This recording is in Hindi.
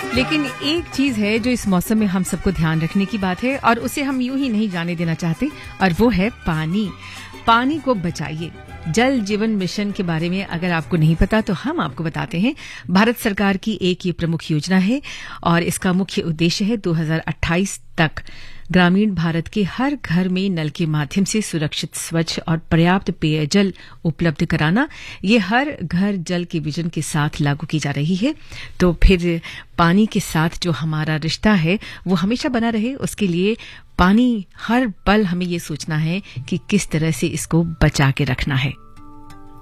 लेकिन एक चीज है जो इस मौसम में हम सबको ध्यान रखने की बात है और उसे हम यूं ही नहीं जाने देना चाहते, और वो है पानी। पानी को बचाइए। जल जीवन मिशन के बारे में अगर आपको नहीं पता तो हम आपको बताते हैं। भारत सरकार की एक ये प्रमुख योजना है और इसका मुख्य उद्देश्य है 2028 तक ग्रामीण भारत के हर घर में नल के माध्यम से सुरक्षित, स्वच्छ और पर्याप्त पेयजल उपलब्ध कराना। ये हर घर जल के विजन के साथ लागू की जा रही है। तो फिर पानी के साथ जो हमारा रिश्ता है वो हमेशा बना रहे, उसके लिए पानी हर पल हमें ये सोचना है कि किस तरह से इसको बचा के रखना है।